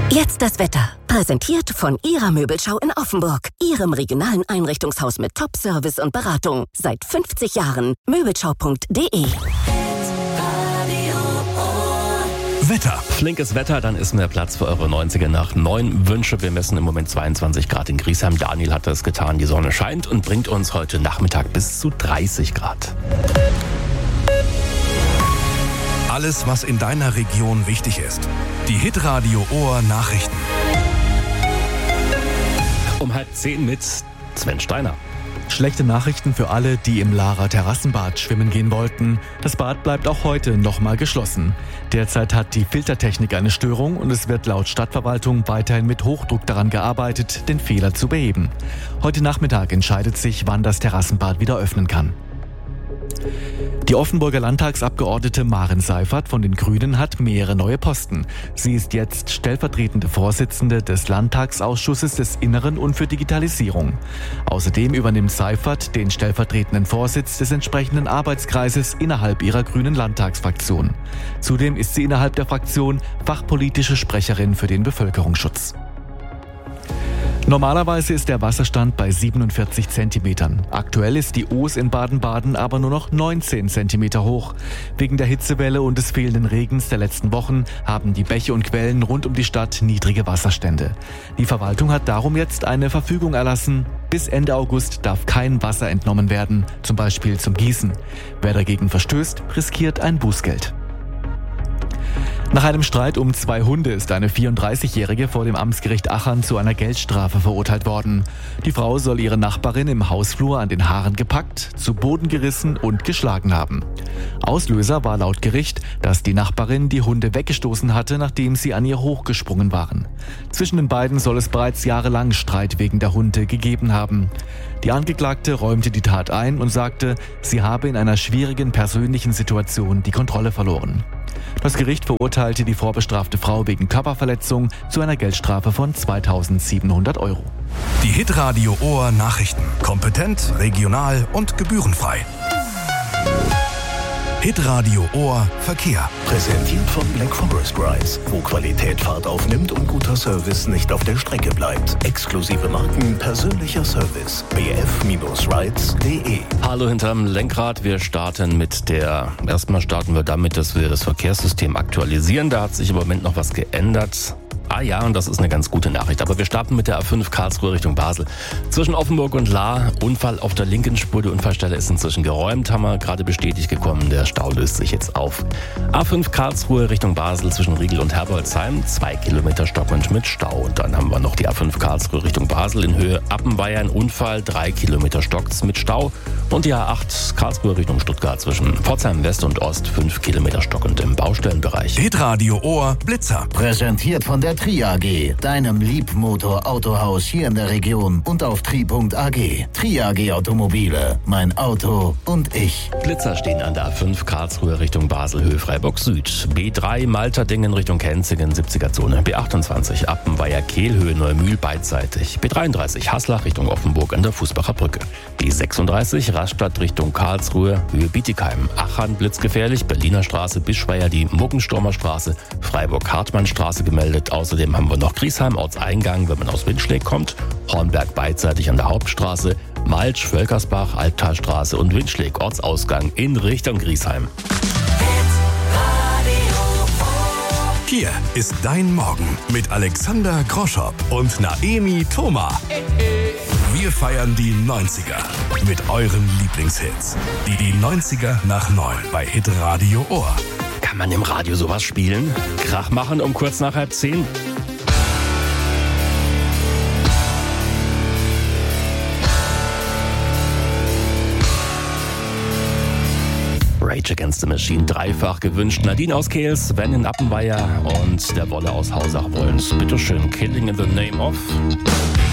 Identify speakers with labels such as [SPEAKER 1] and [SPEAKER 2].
[SPEAKER 1] Jetzt das Wetter. Präsentiert von Ihrer Möbelschau in Offenburg. Ihrem regionalen Einrichtungshaus mit Top-Service und Beratung. Seit 50 Jahren. Möbelschau.de.
[SPEAKER 2] Wetter.
[SPEAKER 3] Flinkes Wetter, dann ist mehr Platz für eure 90er nach 9 Wünsche. Wir messen im Moment 22 Grad in Griesheim. Daniel hat das getan. Die Sonne scheint und bringt uns heute Nachmittag bis zu 30 Grad.
[SPEAKER 2] Alles, was in deiner Region wichtig ist. Die Hitradio Ohr Nachrichten.
[SPEAKER 3] Um 9:30 mit Sven Steiner.
[SPEAKER 4] Schlechte Nachrichten für alle, die im Laarer Terrassenbad schwimmen gehen wollten. Das Bad bleibt auch heute nochmal geschlossen. Derzeit hat die Filtertechnik eine Störung und es wird laut Stadtverwaltung weiterhin mit Hochdruck daran gearbeitet, den Fehler zu beheben. Heute Nachmittag entscheidet sich, wann das Terrassenbad wieder öffnen kann. Die Offenburger Landtagsabgeordnete Maren Seifert von den Grünen hat mehrere neue Posten. Sie ist jetzt stellvertretende Vorsitzende des Landtagsausschusses des Inneren und für Digitalisierung. Außerdem übernimmt Seifert den stellvertretenden Vorsitz des entsprechenden Arbeitskreises innerhalb ihrer grünen Landtagsfraktion. Zudem ist sie innerhalb der Fraktion fachpolitische Sprecherin für den Bevölkerungsschutz. Normalerweise ist der Wasserstand bei 47 Zentimetern. Aktuell ist die Oos in Baden-Baden aber nur noch 19 Zentimeter hoch. Wegen der Hitzewelle und des fehlenden Regens der letzten Wochen haben die Bäche und Quellen rund um die Stadt niedrige Wasserstände. Die Verwaltung hat darum jetzt eine Verfügung erlassen. Bis Ende August darf kein Wasser entnommen werden, zum Beispiel zum Gießen. Wer dagegen verstößt, riskiert ein Bußgeld. Nach einem Streit um 2 Hunde ist eine 34-Jährige vor dem Amtsgericht Achern zu einer Geldstrafe verurteilt worden. Die Frau soll ihre Nachbarin im Hausflur an den Haaren gepackt, zu Boden gerissen und geschlagen haben. Auslöser war laut Gericht, dass die Nachbarin die Hunde weggestoßen hatte, nachdem sie an ihr hochgesprungen waren. Zwischen den beiden soll es bereits jahrelang Streit wegen der Hunde gegeben haben. Die Angeklagte räumte die Tat ein und sagte, sie habe in einer schwierigen persönlichen Situation die Kontrolle verloren. Das Gericht verurteilte die vorbestrafte Frau wegen Körperverletzung zu einer Geldstrafe von 2.700 €.
[SPEAKER 2] Die Hitradio Ohr Nachrichten. Kompetent, regional und gebührenfrei. Hitradio Ohr Verkehr.
[SPEAKER 5] Präsentiert von Black Forest Rides, wo Qualität Fahrt aufnimmt und guter Service nicht auf der Strecke bleibt. Exklusive Marken, persönlicher Service. bf-rides.de.
[SPEAKER 3] Hallo hinterm Lenkrad. Erstmal starten wir damit, dass wir das Verkehrssystem aktualisieren. Da hat sich im Moment noch was geändert. Ah ja, und das ist eine ganz gute Nachricht. Aber wir starten mit der A5 Karlsruhe Richtung Basel. Zwischen Offenburg und Lahr, Unfall auf der linken Spur. Die Unfallstelle ist inzwischen geräumt, haben wir gerade bestätigt bekommen. Der Stau löst sich jetzt auf. A5 Karlsruhe Richtung Basel zwischen Riegel und Herbolzheim. 2 Kilometer Stockmensch mit Stau. Und dann haben wir noch die A5 Karlsruhe Richtung Basel in Höhe Appenweier. Ein Unfall, 3 Kilometer Stocks mit Stau. Und die A8 Karlsruhe Richtung Stuttgart zwischen Pforzheim West und Ost. 5 Kilometer stockend im Baustellenbereich.
[SPEAKER 2] Hitradio Ohr Blitzer.
[SPEAKER 6] Präsentiert von der Tri AG, deinem Liebmotor-Autohaus hier in der Region und auf tri.ag. Tri AG Automobile, mein Auto und ich.
[SPEAKER 3] Blitzer stehen an der A5 Karlsruhe Richtung Basel, Höhe Freiburg Süd. B3 Malterdingen Richtung Kenzingen, 70er-Zone. B28 Appenweier Kehl, Höhe Neumühl beidseitig. B33 Haslach Richtung Offenburg an der Fußbacher Brücke. B36 Rastatt Richtung Karlsruhe, Höhe Bietigheim. Achern blitzgefährlich, Berliner Straße, Bischweier, die Muggensturmer Straße, Freiburg-Hartmann-Straße gemeldet. Außerdem haben wir noch Griesheim, Ortseingang, wenn man aus Windschläg kommt. Hornberg beidseitig an der Hauptstraße. Malsch, Völkersbach, Albtalstraße und Windschläg, Ortsausgang in Richtung Griesheim.
[SPEAKER 2] Hier ist dein Morgen mit Alexander Groschop und Naemi Thoma. Wir feiern die 90er mit euren Lieblingshits. Die 90er nach 9 bei Hitradio Ohr.
[SPEAKER 3] Kann man im Radio sowas spielen? Krach machen um kurz nach 9:30? Rage Against the Machine, dreifach gewünscht. Nadine aus Kehls, Sven in Appenweier und der Wolle aus Hausach wollen's. Bitteschön, Killing in the Name of...